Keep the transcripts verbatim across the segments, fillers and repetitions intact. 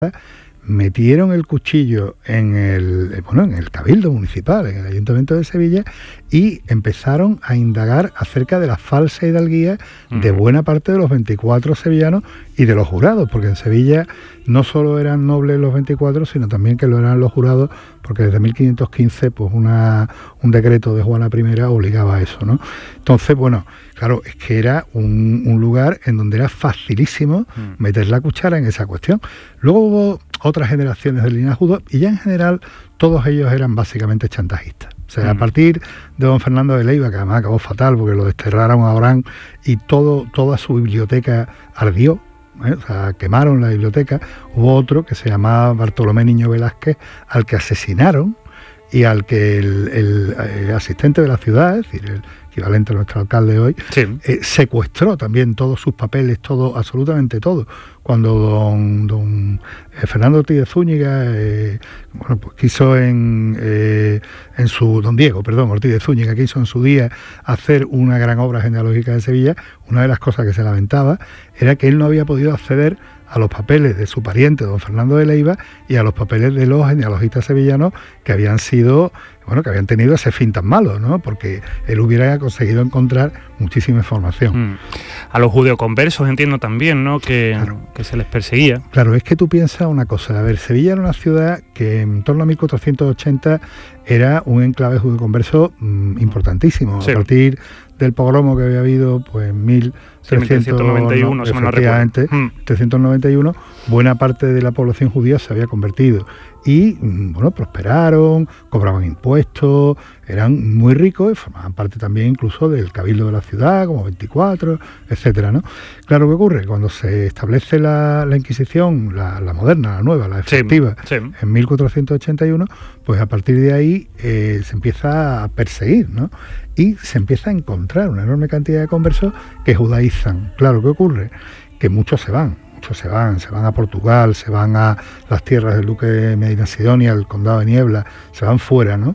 metieron el cuchillo en el, bueno, en el Cabildo Municipal, en el Ayuntamiento de Sevilla, y empezaron a indagar acerca de la falsa hidalguía de buena parte de los veinticuatro sevillanos y de los jurados, porque en Sevilla no solo eran nobles los veinticuatro, sino también que lo eran los jurados, porque desde mil quinientos quince pues una, un decreto de Juana I obligaba a eso, ¿no? Entonces, bueno, claro, es que era un, un lugar en donde era facilísimo mm. meter la cuchara en esa cuestión. Luego hubo otras generaciones del linajudo y ya en general todos ellos eran básicamente chantajistas. O sea, mm. a partir de don Fernando de Leiva, que además acabó fatal porque lo desterraron a Orán y todo, toda su biblioteca ardió, ¿eh? O sea, quemaron la biblioteca. Hubo otro que se llamaba Bartolomé Niño Velázquez, al que asesinaron y al que el, el, el asistente de la ciudad, es decir, el equivalente a nuestro alcalde hoy, sí. eh, secuestró también todos sus papeles, todo, absolutamente todo. Cuando don, don eh, Fernando Ortiz de Zúñiga, eh, bueno, pues quiso en, eh, en su, don Diego, perdón, Ortiz de Zúñiga, quiso en su día hacer una gran obra genealógica de Sevilla, una de las cosas que se lamentaba era que él no había podido acceder a los papeles de su pariente, don Fernando de Leiva, y a los papeles de los genealogistas sevillanos que habían sido, bueno, que habían tenido ese fin tan malo, ¿no? Porque él hubiera conseguido encontrar muchísima información. Mm. A los judeoconversos entiendo también, ¿no? Que, claro. que se les perseguía. Claro, es que tú piensas una cosa, a ver, Sevilla era una ciudad que en torno a mil cuatrocientos ochenta era un enclave judeoconverso mmm, importantísimo. Sí. A partir del pogromo que había habido, pues en mil trescientos noventa y uno, no, efectivamente, trescientos noventa y uno, buena parte de la población judía se había convertido y, bueno, prosperaron, cobraban impuestos, eran muy ricos y formaban parte también incluso del cabildo de la ciudad, como veinticuatro, etcétera, ¿no? Claro, ¿qué ocurre? Cuando se establece la, la Inquisición, la, la moderna, la nueva, la efectiva, sí, sí. en mil cuatrocientos ochenta y uno, pues a partir de ahí eh, se empieza a perseguir, ¿no? Y se empieza a encontrar una enorme cantidad de conversos que judaizan. Claro, ¿qué ocurre? Que muchos se van, muchos se van, se van a Portugal, se van a las tierras del duque de Medina Sidonia, el condado de Niebla, se van fuera, ¿no?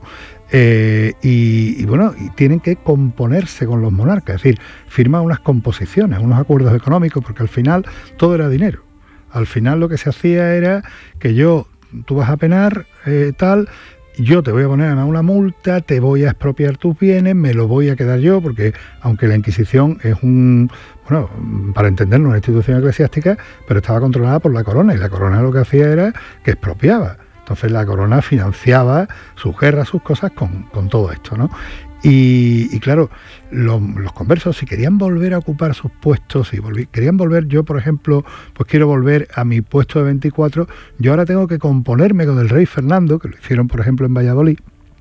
Eh, y, y bueno, y tienen que componerse con los monarcas, es decir, firman unas composiciones, unos acuerdos económicos, porque al final todo era dinero. Al final lo que se hacía era que yo, tú vas a penar, eh, tal... yo te voy a poner además una multa, te voy a expropiar tus bienes, me lo voy a quedar yo, porque aunque la Inquisición es un, bueno, para entenderlo, una institución eclesiástica, pero estaba controlada por la corona, y la corona lo que hacía era que expropiaba. Entonces la corona financiaba sus guerras, sus cosas con, con todo esto, ¿no? Y, y claro, los, los conversos, si querían volver a ocupar sus puestos, si volví, querían volver, yo por ejemplo, pues quiero volver a mi puesto de veinticuatro, yo ahora tengo que componerme con el rey Fernando, que lo hicieron por ejemplo en Valladolid,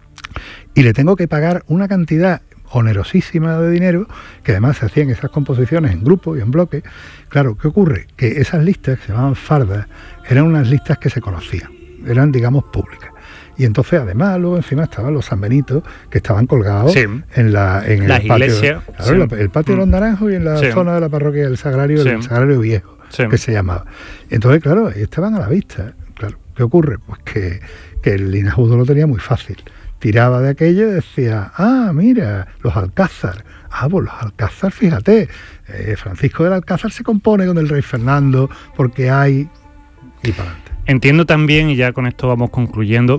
y le tengo que pagar una cantidad onerosísima de dinero, que además se hacían esas composiciones en grupo y en bloque. Claro, ¿qué ocurre? Que esas listas, que se llamaban fardas, eran unas listas que se conocían, eran, digamos, públicas. Y entonces, además, luego encima estaban los sanbenitos que estaban colgados sí. en la en Las el patio, iglesias, claro, sí. la, el patio mm. de los Naranjos y en la sí. zona de la parroquia del Sagrario, sí. el Sagrario Viejo, sí. que se llamaba. Entonces, claro, estaban a la vista. Claro, ¿qué ocurre? Pues que, que el linajudo lo tenía muy fácil. Tiraba de aquello y decía, ah, mira, los Alcázar. Ah, pues los Alcázar, fíjate, eh, Francisco del Alcázar se compone con el rey Fernando porque hay... y para adelante. Entiendo también, y ya con esto vamos concluyendo,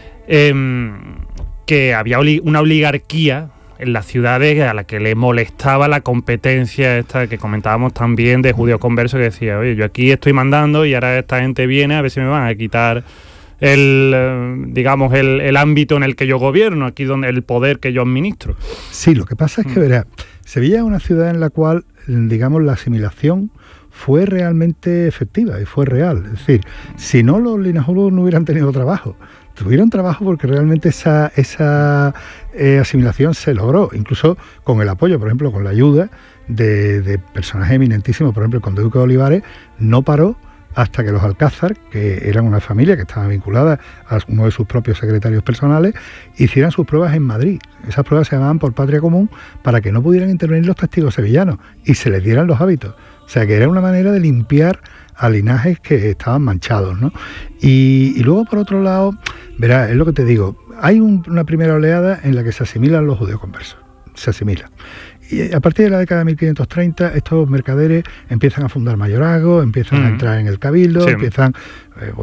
eh, que había oli- una oligarquía en las ciudades a la que le molestaba la competencia esta que comentábamos también de judío converso, que decía, oye, yo aquí estoy mandando y ahora esta gente viene a ver si me van a quitar el, digamos, el, el ámbito en el que yo gobierno, aquí donde el poder que yo administro. Sí, lo que pasa es que, mm. verá, Sevilla es una ciudad en la cual, digamos, la asimilación fue realmente efectiva y fue real. Es decir, si no, los linajudos no hubieran tenido trabajo. Tuvieron trabajo porque realmente esa, esa eh, asimilación se logró, incluso con el apoyo, por ejemplo, con la ayuda de, de personajes eminentísimos. Por ejemplo, el conde duque de Olivares no paró hasta que los Alcázar, que eran una familia que estaba vinculada a uno de sus propios secretarios personales, hicieran sus pruebas en Madrid. Esas pruebas se llamaban por patria común para que no pudieran intervenir los testigos sevillanos y se les dieran los hábitos. O sea, que era una manera de limpiar a linajes que estaban manchados, ¿no? Y, y luego, por otro lado, verá, es lo que te digo, hay un, una primera oleada en la que se asimilan los judeoconversos, se asimilan. Y a partir de la década de mil quinientos treinta, estos mercaderes empiezan a fundar mayorazgos, empiezan mm. a entrar en el cabildo, sí. empiezan... Eh,